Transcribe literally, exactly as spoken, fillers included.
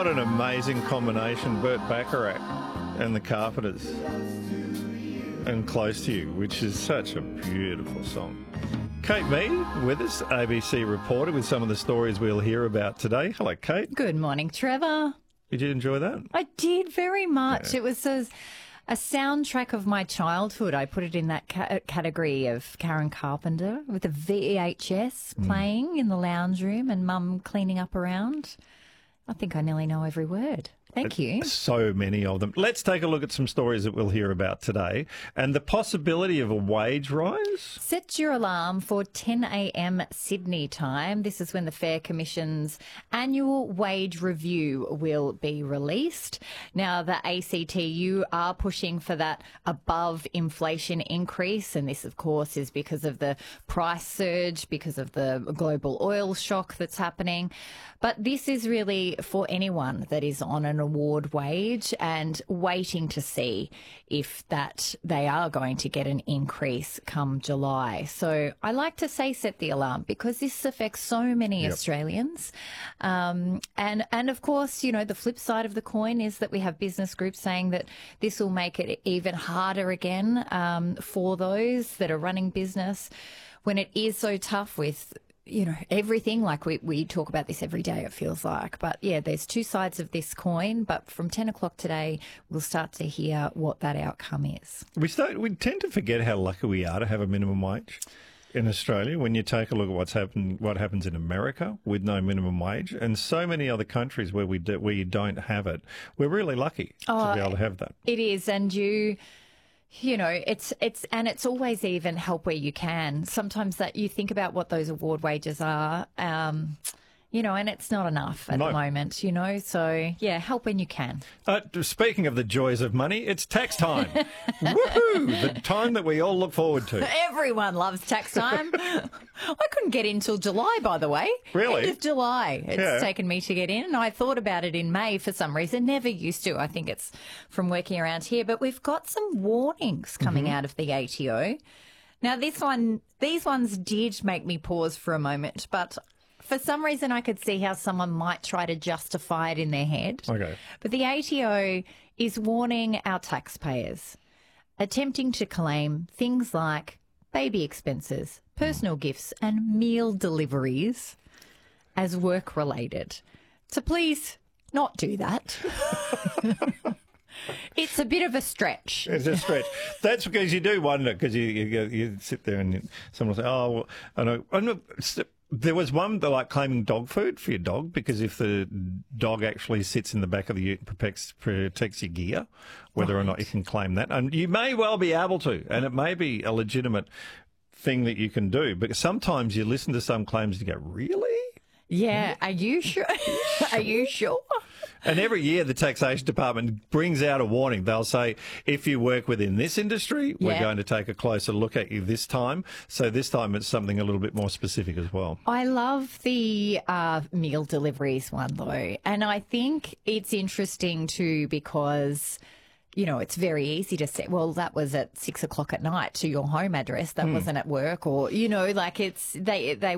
What an amazing combination, Burt Bacharach and the Carpenters and Close to You, which is such a beautiful song. Kate Mead with us, A B C reporter, with some of the stories we'll hear about today. Hello, Kate. Good morning, Trevor. Did you enjoy that? I did very much. Yeah. It was a, a soundtrack of my childhood. I put it in that ca- category of Karen Carpenter with a V H S Mm. playing in the lounge room and Mum cleaning up around. I think I nearly know every word. Thank you. So many of them. Let's take a look at some stories that we'll hear about today and the possibility of a wage rise. Set your alarm for ten a.m. Sydney time. This is when the Fair Commission's annual wage review will be released. Now, the A C T U are pushing for that above inflation increase, and this, of course, is because of the price surge, because of the global oil shock that's happening. But this is really for anyone that is on an award wage and waiting to see if that they are going to get an increase come July. So I like to say set the alarm because this affects so many Yep. Australians. Um, and, and of course, you know, the flip side of the coin is that we have business groups saying that this will make it even harder again um, for those that are running business when it is so tough with you know, everything. Like we, we talk about this every day, it feels like. But yeah, there's two sides of this coin. But from ten o'clock today, we'll start to hear what that outcome is. We start, we tend to forget how lucky we are to have a minimum wage in Australia. When you take a look at what's happened, what happens in America with no minimum wage, and so many other countries where we do, where you don't have it, we're really lucky Oh, to be able to have that. It is, and you. You know, it's, it's, and it's always even help where you can. Sometimes that you think about what those award wages are, um, you know, and it's not enough at No. the moment, you know, so yeah, help when you can. Uh, speaking of the joys of money, it's tax time. Woohoo! The time that we all look forward to. Everyone loves tax time. I couldn't get in till July, by the way. Really? End of July. It's Yeah. taken me to get in. And I thought about it in May for some reason. Never used to. I think it's from working around here. But we've got some warnings coming Mm-hmm. out of the A T O. Now, this one, these ones did make me pause for a moment, but for some reason I could see how someone might try to justify it in their head. Okay. But the A T O is warning our taxpayers attempting to claim things like baby expenses, personal gifts and meal deliveries as work-related. So please not do that. It's a bit of a stretch. It's a stretch. That's because you do wonder, because you, you you sit there and you, someone will say, oh, well, I know. I know. There was one that like claiming dog food for your dog, because if the dog actually sits in the back of the ute and protects, protects your gear, whether or not you can claim that. And you may well be able to, and it may be a legitimate thing that you can do. But sometimes you listen to some claims and you go, really? Yeah. Are you sure? Are you sure? And every year the taxation department brings out a warning. They'll say, if you work within this industry, we're Yeah. going to take a closer look at you this time. So this time it's something a little bit more specific as well. I love the uh, meal deliveries one, though. And I think it's interesting, too, because, you know, it's very easy to say, well, that was at six o'clock at night to your home address. That wasn't at work, or, you know, like it's they they